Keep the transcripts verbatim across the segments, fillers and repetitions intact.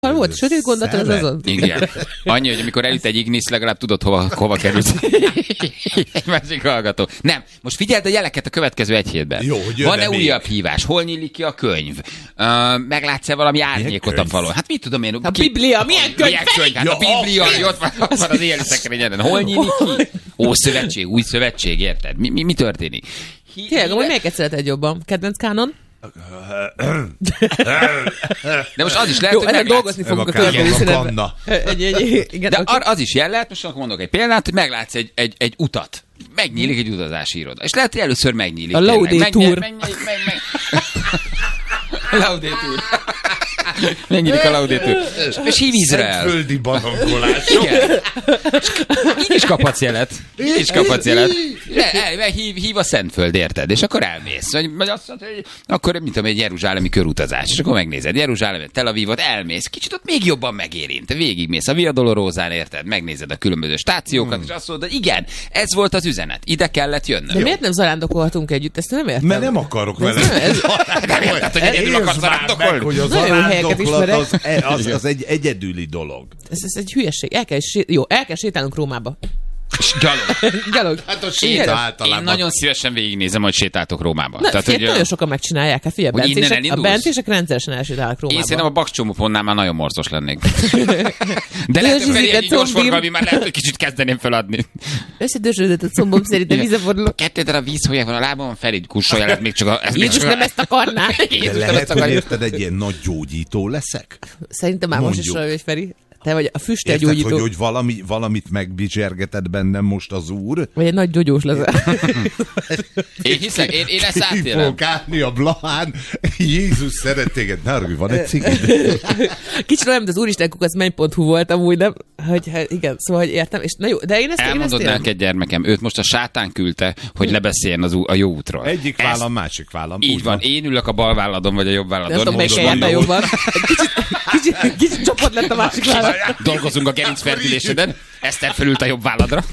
Ha volt sötét gondot, az azon. Igen. Annyi, hogy amikor elüt egy ignisz, legalább tudod, hova, hova kerülsz. Egy másik hallgató. Nem, most figyeld a jeleket a következő egy hétben. Jó, hogy van-e még? újabb hívás? Hol nyílik ki a könyv? Uh, meglátsz-e valami árnyékot a falon? Hát mit tudom én? A Biblia, milyen könyv? Milyen könyv? Hát Ja, a Biblia, oké. ott van, ott van az éjjeli szekrényeden. Hol nyílik ki? Ó, szövetség, új szövetség, érted? Mi, mi, mi történik? Hi- Tényleg, amúgy melyiket szereted jobban? Kedvenc kánon? De most az is lehet, Jó, hogy ezzel meglátsz. dolgozni fogunk a Maga következő Kánon, szünetben. Anna. Egy, egy, igen, De oké. ar- az is jel lehet, most akkor mondok egy példát, hogy meglátsz egy, egy, egy utat. Megnyílik egy utazási iroda. És lehet, hogy először megnyílik. A tényleg. Laudator. Megnyílik, megnyílik, meg, meg. Laudator. Megnyílik a Laudator. És hív Izrael. Földi barangolás. Igen. Így is kaphatsz jelet. Így is kaphatsz jelet. Le, el, el, hív, hív a Szentföld, érted? És akkor elmész. Vagy, vagy azt mondod, hogy akkor, mint tudom, egy jeruzsálemi körutazás. És akkor megnézed Jeruzsálemet, Tel Avivot, elmész. Kicsit ott még jobban megérint. Végigmész a Via Dolorózán, érted? Megnézed a különböző stációkat, hmm. és azt mondod, igen, ez volt az üzenet. Ide kellett jönnöm. De miért nem zarándokolhatunk együtt? Ezt nem értem. Mert nem akarok vele. Ez- Nem érted, hogy egyedül Értsd akarsz már zarándokolni? meg, hogy az Nagyon jó helyeket zarándoklat ismerek. az, az, az egy egyedüli dolog. Ez, ez egy hülyeség. El kell, sé- jó, el kell sétálnunk Rómába. És gyalog. Gyalog. Hát a Én, séta én általában. nagyon szívesen végignézem, hogy sétáltok Rómába. Na, Tehát, figyelj, hogy, nagyon sokan megcsinálják. Hát figyelj, hogy innen bencések, a elindulsz? bencések rendszeresen elsétálnak én Rómába. szerintem a bakcsomópontnál már nagyon morzos lennék. De lehet, hogy Dörzsözik felé a egy gyors combim. forgalmi, már lehet, hogy kicsit kezdeném feladni. Összedörzsödött a combom, szerintem vízefordulok. Kettő darab vízhólyag van a lábamon, Ferid kussolja, ez még csak a... Ez még Jézus csak nem a... ezt akarná. De Jézus nem lehet, ezt hogy akarja. érted, egy ilyen nagy gyógyító leszek? Szerintem már most is Mondjuk. olyan, hogy Feri. Te vagy a Érted, füstelgyógyító. hogy, hogy valami, valamit megbizsergetett bennem most az úr? Vagy egy nagy gyógyós leszel. Én hiszek, én, én ezt Ki átélem. fog állni a Blahán, Jézus szeret téged. Narvi, van egy cigid? Kicsit olyan, mint az úristenkukac pont hu volt amúgy, nem? Hogy, hát igen, szóval, hogy értem. És na jó, de én ezt, én ezt Elmondod értem. neked, gyermekem, őt most a sátán küldte, hogy lebeszéljen az ú- a jó útról. Egyik Ezt- vállam, másik vállam. Így Úgy van, én ülök a bal válladon, vagy a jobb Nem válladon. tudom, melyik Mondom, kell mondom, jobban. Kicsit, kicsit, kicsit csoport lett a másik vállalat. Dolgozunk a gerincferdüléseden, Eszter felült a jobb válladra.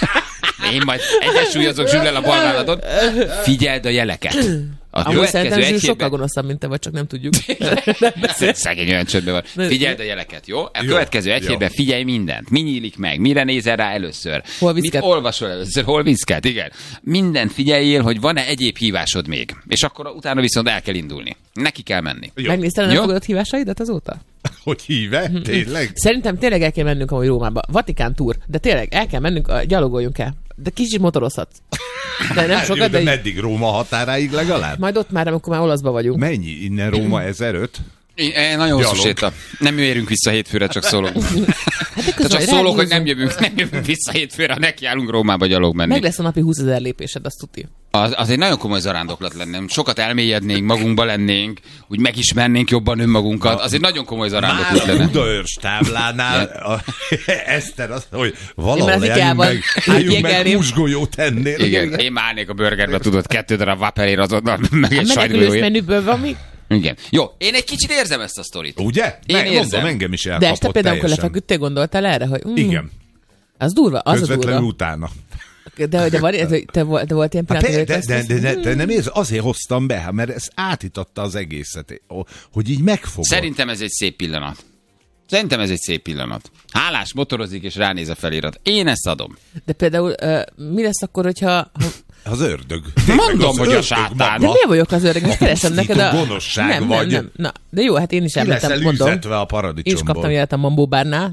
Én majd egyensúlyozok Zsüllel a bal válladon. Figyeld a jeleket. A Amúgy szerintem következő Zsül egy sokkal hétben... gonoszabb, mint te vagy, csak nem tudjuk. Szegény olyan csöndben van. Figyeld a jeleket, jó? A következő egy jó. hétben figyelj mindent. Mi nyílik meg? Mire nézel rá először? Hol Mit viszket? olvasol először? Hol viszket? Igen. Mindent figyeljél, hogy van-e egyéb hívásod még. És akkor utána viszont el kell indulni. Neki kell menni. Jó. Megnézted a Jó. nem fogadott hívásaidat azóta? Hogy híve? Tényleg? Szerintem tényleg el kell mennünk amúgy Rómába. Vatikán túr. De tényleg el kell mennünk, a- gyalogoljunk el. De kicsit motorozhatsz. De nem Hát jó, sokat, de de, meddig? Róma határáig legalább? majd ott már, amikor már olaszba vagyunk. Mennyi? Innen Róma ezeröt? Én, én nagyon hosszú Gyalog. séta. Nem érünk vissza hétfőre, csak szólok. Hát de De csak közben szólok, hogy nem ráhúzunk. jövünk, nem jövünk vissza hétfőre, nekiállunk Rómába gyalog menni. Meg lesz a napi húszezer lépésed, azt tuti. Az, az egy nagyon komoly zarándoklat lenne. Sokat elmélyednénk, magunkba lennénk, úgy megismernénk jobban önmagunkat. Az egy nagyon komoly zarándoklat Már a lenne. Budaörs táblánál a, Eszter azt, hogy Én valahol már az álljunk Ikeában meg, álljunk meg jeggelném. húsgolyót ennél. Igen, én már állnék a burgerbe, tudod, kettő darab vaperér azonnal, meg egy A menekülős sajtgolyóért. menüből van mi? Igen. Jó, én egy kicsit érzem ezt a sztorit. Ugye? Én Meg, érzem. mondom, engem is De elkapott este például, amikor teljesen. lefeküdtél, gondoltál erre, hogy mm, Igen, az durva, az a közvetlenül durva. utána. De, de, van, de, de, volt, de volt ilyen Hát, pillanat, de, hogy de, ezt- de, de, de nem érz, azért hoztam be, mert ez átitatta az egészet, hogy így megfogod. Szerintem ez egy szép pillanat. Szerintem ez egy szép pillanat. Hálás motorozik és ránéz a felirat. Én ezt adom. De például uh, mi lesz akkor, hogyha... Ha, Az ördög. Mondom, Az hogy a ördög sátán. de maga. miért vagyok az öreg? Most keresem neked a... gonoszság nem, vagy. Nem, nem, na, de jó, hát én is Ki leszel említem, mondom. üzetve a Én is paradicsomból. kaptam jelet a Mambó bárnál.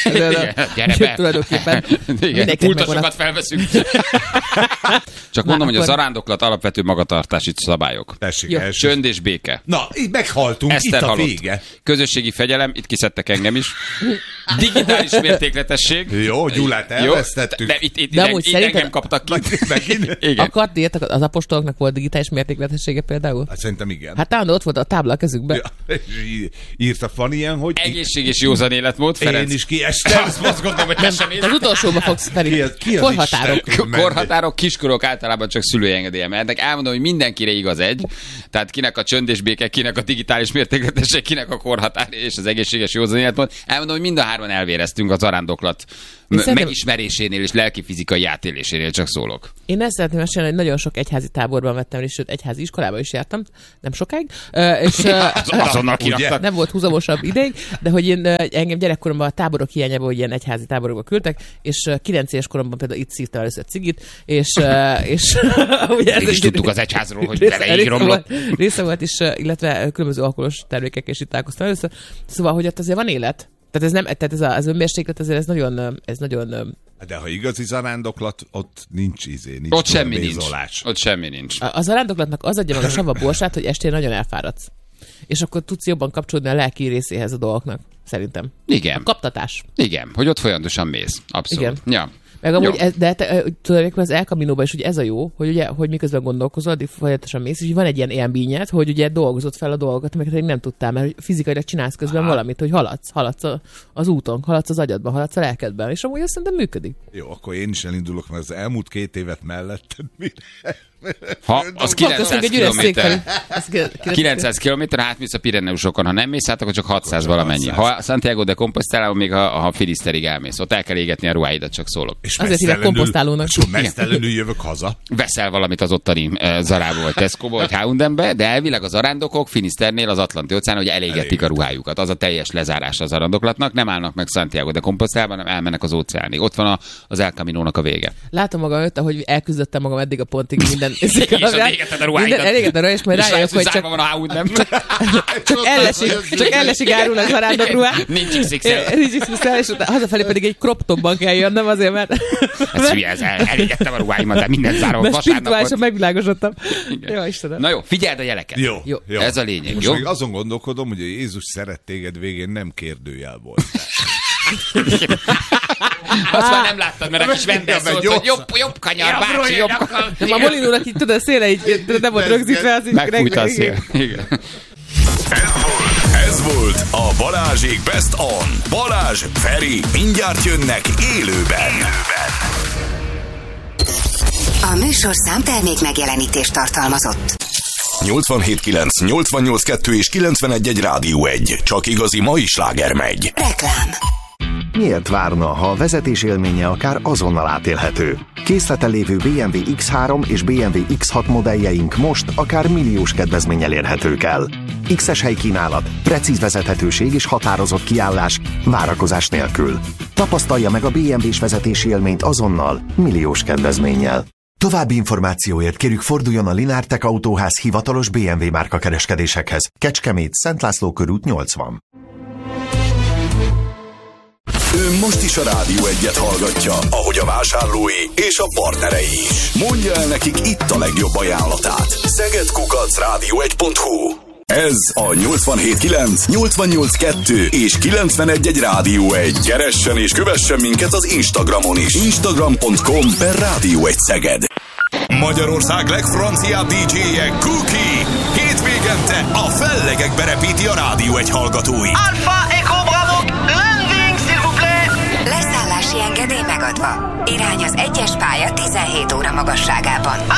Gyere be. Tulajdonképpen. Igen, Mindenkinek pultosokat megvan a- felveszünk. Csak mondom, hogy a akkor- zarándoklat alapvető magatartási szabályok. Tessék, Jó. első. Csönd és béke. Na, így meghaltunk, Eszter itt a halott. vége. Közösségi fegyelem, itt kiszedtek engem is. Digitális mértékletesség. Jó, Gyulát elvesztettük. De itt, itt, De itt, amúgy itt szerinted- engem kaptak ki. Megint? Igen. Akart ilyet, az apostoloknak volt digitális mértékletessége például? Hát szerintem igen. Hát talán ott volt a tábla a kezükben. Ja, és í- írta Fanny ilyen, hogy Egészség és józan életmód, Ferenc. én is kiestem. Azt azt gondolom, hogy te Nem, sem az utolsóba fogsz, Feri. Ki az- ki az Korhatárok. Isten? Korhatárok, kiskorok általában csak szülői engedélye mehetnek. Elmondom, hogy mindenkire igaz egy. Tehát kinek a csönd és béke, kinek a digitális mértékletesség, kinek a korhatár és az egészséges józan életmód. Elmondom, hogy mind a hárman elvéreztünk a zarándoklat M- megismerésénél és lelki-fizikai átélésénél csak szólok. Én ezt szeretném mesélni, hogy nagyon sok egyházi táborban vettem, és sőt, egyházi iskolába is jártam, nem sokáig, uh, és uh, azonnal kiraktak. Nem volt húzamosabb ideig, de hogy én uh, engem gyerekkoromban a táborok hiányában, hogy ilyen egyházi táborokba küldtek, és uh, kilenc éves koromban például itt szívtam először cigit, és, uh, és ugye ez is tudtuk az egyházról, hogy vele így romlott. Része volt is, uh, illetve különböző alkoholos termékek, és itt találkoztam először. Szóval, hogy ott azért van élet. Tehát ez nem, tehát ez a, az önmérséklet azért ez nagyon, ez nagyon... De ha igazi zarándoklat, ott nincs izé, nincs ott semmi nincs. Ott semmi nincs. A, a zarándoklatnak az adja meg a sava borsát, hogy estén nagyon elfáradsz. És akkor tudsz jobban kapcsolódni a lelki részéhez a dolgoknak, szerintem. Igen. A kaptatás. Igen, hogy ott folyamatosan mész. Abszolút. Igen. Ja. Meg amúgy, ez, de te, tulajdonképpen az El Caminóban is ugye ez a jó, hogy ugye, hogy miközben gondolkozol, addig folyamatosan mész, és van egy ilyen élményed, hogy ugye dolgozod fel a dolgokat, amiket nem tudtál, mert fizikailag csinálsz közben Aha. valamit, hogy haladsz, haladsz a, az úton, haladsz az agyadban, haladsz a lelkedben, és amúgy azt szerintem működik. Jó, akkor én is elindulok, mert az elmúlt két évet melletted mire? Ha az kilencszáz kilométer, kilencszáz kilométer, átmész a Pireneusokon, ha nem mész át, akkor csak hatszáz valamennyi. Ha Santiago de Compostela, még a, a Finiszterig elmész, ott el kell égetni a ruháidat, csak szólok. És azért hívják komposztálónak. És mesztelenül jövök haza. Veszel valamit az ottani uh, Zarából, vagy Tescoból, vagy H and M-be, de elvileg az zarándokok Finiszternél az Atlanti óceán, hogy elégetik a ruhájukat. Az a teljes lezárása az zarándoklatnak, nem állnak meg Santiago de Compostelában, hanem elmennek az óceánig. Ott van a, az El Caminónak a vége. Látom magam előtt, ahogy elküzdöttem magam eddig a pontig minden. És elégetted a ruháidat. Elégetted a ruháidat, és majd rájövök, hogy csak, van a H and M. csak ellesik, csak ellesik árul a zarándok ruhát. Nincs iksz iksz el. Nincs iksz iksz el, és hazafelé pedig egy crop topban kell jönnöm azért, mert... Ez hülye, ez elégettem a ruháimat, de minden zárom vasárnapot. Mert spirituálisan megvilágosodtam. Jó, Istenem. Na jó, figyeld a jeleket. Jó, jó. jó. Ez a lényeg, most jó? még azon gondolkodom, hogy a Jézus szeret téged végén nem kérdőjel volt. Azt már nem láttad, mert a kis vendel szólt, hogy jobb, jobb kanyar, bácsi, jobb kanyar. Nem, a Molinónak így tudod, a széle így nem volt rögzítve, az így... Megfújta a szél. Igen. Ez volt, ez volt a Balázsék Best On. Balázs, Feri, mindjárt jönnek élőben. A műsorszám termék megjelenítést tartalmazott. nyolcvanhét kilenc, nyolcvannyolc kettő és kilencvenegy egy Rádió egy. Csak igazi mai sláger megy. Reklám. Miért várna, ha a vezetés élménye akár azonnal átélhető? Készleten lévő bé em vé iksz három és bé em vé iksz hat modelljeink most akár milliós kedvezménnyel érhetők el. X-es helykínálat, precíz vezethetőség és határozott kiállás, várakozás nélkül. Tapasztalja meg a bé em vés vezetési élményt azonnal, milliós kedvezménnyel. További információért kérjük forduljon a Linártek Autóház hivatalos bé em vé márka kereskedésekhez. Kecskemét, Szent László körút nyolcvan. Ő most is a Rádió egyet hallgatja, ahogy a vásárlói és a partnerei is. Mondja el nekik itt a legjobb ajánlatát. szeged kukac rádió egy pont hu. Ez a nyolcvanhét kilenc, nyolcvannyolc kettő és kilencvenegy egy Rádió egy. Keressen és kövessen minket az Instagramon is. instagram pont com per Rádió egy Szeged. Magyarország legfranciább dé dzséje Cookie. Hétvégente a fellegekbe repíti a Rádió egy hallgatói. Alpha Echo Bravo, landing s'il vous plaît. Leszállási engedély megadva. Irány az egyes pálya tizenhét óra magasságában.